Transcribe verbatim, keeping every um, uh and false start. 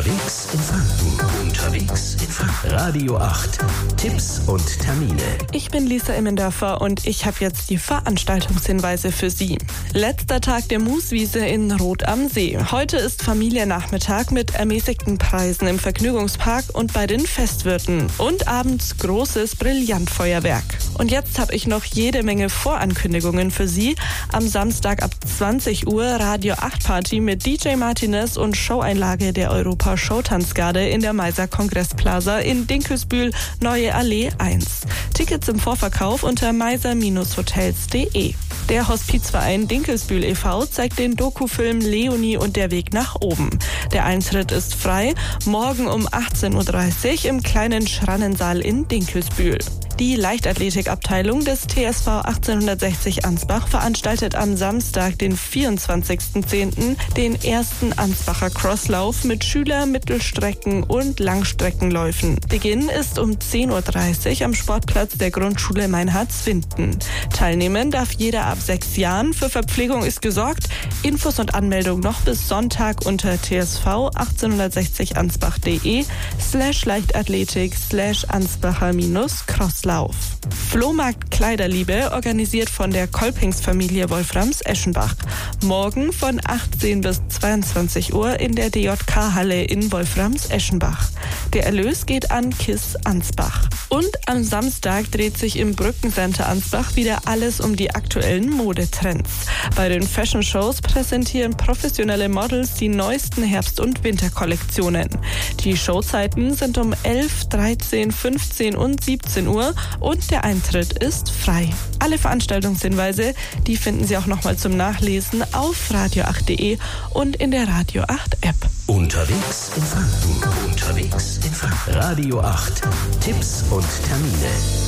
Unterwegs in Franken. Unterwegs in Franken. Radio acht. Tipps und Termine. Ich bin Lisa Immendörfer und ich habe jetzt die Veranstaltungshinweise für Sie. Letzter Tag der Mooswiese in Roth am See. Heute ist Familiennachmittag mit ermäßigten Preisen im Vergnügungspark und bei den Festwirten. Und abends großes Brillantfeuerwerk. Und jetzt habe ich noch jede Menge Vorankündigungen für Sie. Am Samstag ab zwanzig Uhr Radio acht Party mit D J Martinez und Showeinlage der Europa Showtanzgarde in der Meiser Kongressplaza in Dinkelsbühl, Neue Allee eins. Tickets im Vorverkauf unter meiser Bindestrich hotels punkt de. Der Hospizverein Dinkelsbühl e V zeigt den Dokufilm Leonie und der Weg nach oben. Der Eintritt ist frei, morgen um achtzehn Uhr dreißig im kleinen Schrannensaal in Dinkelsbühl. Die Leichtathletikabteilung des T S V achtzehnhundertsechzig Ansbach veranstaltet am Samstag, den vierundzwanzigsten zehnten den ersten Ansbacher Crosslauf mit Schüler-, Mittelstrecken- und Langstreckenläufen. Beginn ist um zehn Uhr dreißig am Sportplatz der Grundschule Meinhard-Zwinden. Teilnehmen darf jeder ab sechs Jahren. Für Verpflegung ist gesorgt. Infos und Anmeldung noch bis Sonntag unter tsv achtzehnhundertsechzig ansbach.de slash Leichtathletik slash Ansbacher minus Crosslauf. Flohmarkt Kleiderliebe, organisiert von der Kolpingsfamilie Wolframs-Eschenbach. Morgen von achtzehn bis zweiundzwanzig Uhr in der D J K-Halle in Wolframs-Eschenbach. Der Erlös geht an KISS Ansbach. Und am Samstag dreht sich im Brückencenter Ansbach wieder alles um die aktuellen Modetrends. Bei den Fashion Shows präsentieren professionelle Models die neuesten Herbst- und Winterkollektionen. Die Showzeiten sind um elf, dreizehn, fünfzehn und siebzehn Uhr und der Eintritt ist frei. Alle Veranstaltungshinweise, die finden Sie auch nochmal zum Nachlesen auf radio acht punkt de und in der Radio acht App. Unterwegs in Franken. Unterwegs in Franken. Radio acht. Tipps und Termine.